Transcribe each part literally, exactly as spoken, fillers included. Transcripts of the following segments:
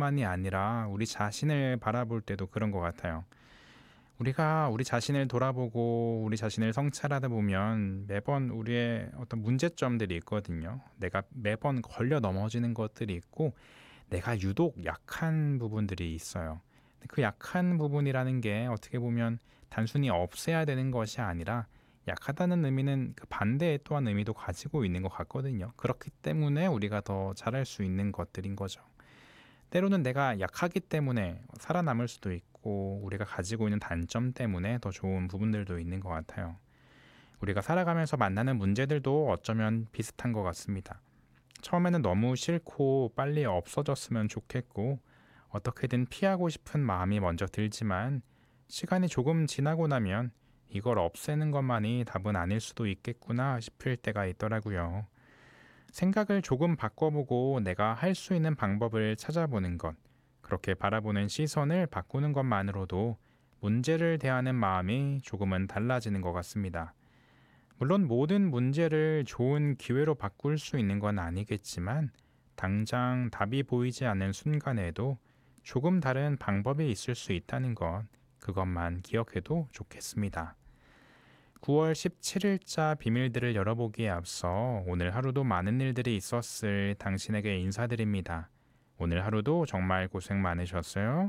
사람뿐만이 아니라 우리 자신을 바라볼 때도 그런 것 같아요. 우리가 우리 자신을 돌아보고 우리 자신을 성찰하다 보면 매번 우리의 어떤 문제점들이 있거든요. 내가 매번 걸려 넘어지는 것들이 있고 내가 유독 약한 부분들이 있어요. 그 약한 부분이라는 게 어떻게 보면 단순히 없애야 되는 것이 아니라 약하다는 의미는 그 반대의 또한 의미도 가지고 있는 것 같거든요. 그렇기 때문에 우리가 더 잘할 수 있는 것들인 거죠. 때로는 내가 약하기 때문에 살아남을 수도 있고 우리가 가지고 있는 단점 때문에 더 좋은 부분들도 있는 것 같아요. 우리가 살아가면서 만나는 문제들도 어쩌면 비슷한 것 같습니다. 처음에는 너무 싫고 빨리 없어졌으면 좋겠고 어떻게든 피하고 싶은 마음이 먼저 들지만 시간이 조금 지나고 나면 이걸 없애는 것만이 답은 아닐 수도 있겠구나 싶을 때가 있더라고요. 생각을 조금 바꿔보고 내가 할 수 있는 방법을 찾아보는 것, 그렇게 바라보는 시선을 바꾸는 것만으로도 문제를 대하는 마음이 조금은 달라지는 것 같습니다. 물론 모든 문제를 좋은 기회로 바꿀 수 있는 건 아니겠지만 당장 답이 보이지 않는 순간에도 조금 다른 방법이 있을 수 있다는 것, 그것만 기억해도 좋겠습니다. 구월 십칠일자 비밀들을 열어보기에 앞서 오늘 하루도 많은 일들이 있었을 당신에게 인사드립니다. 오늘 하루도 정말 고생 많으셨어요.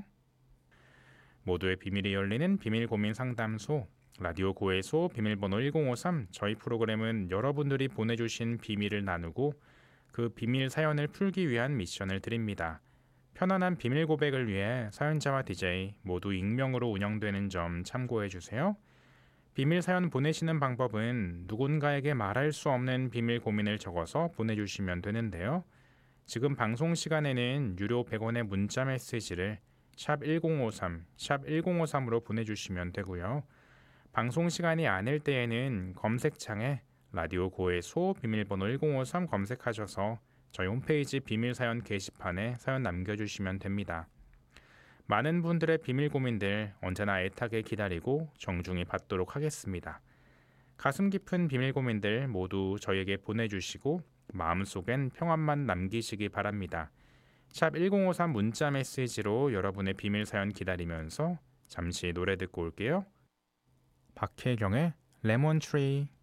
모두의 비밀이 열리는 비밀 고민 상담소 라디오 고해소 비밀번호 일공오삼. 저희 프로그램은 여러분들이 보내주신 비밀을 나누고 그 비밀 사연을 풀기 위한 미션을 드립니다. 편안한 비밀 고백을 위해 사연자와 디제이 모두 익명으로 운영되는 점 참고해 주세요. 비밀 사연 보내시는 방법은 누군가에게 말할 수 없는 비밀 고민을 적어서 보내주시면 되는데요. 지금 방송 시간에는 유료 백 원의 문자 메시지를 샵 일공오삼, 샵 일공오삼으로 보내주시면 되고요. 방송 시간이 아닐 때에는 검색창에 라디오 고해소 비밀번호 일공오삼 검색하셔서 저희 홈페이지 비밀사연 게시판에 사연 남겨주시면 됩니다. 많은 분들의 비밀 고민들 언제나 애타게 기다리고 정중히 받도록 하겠습니다. 가슴 깊은 비밀 고민들 모두 저에게 보내주시고 마음속엔 평안만 남기시기 바랍니다. 샵 일공오삼 문자 메시지로 여러분의 비밀 사연 기다리면서 잠시 노래 듣고 올게요. 박혜경의 레몬트리.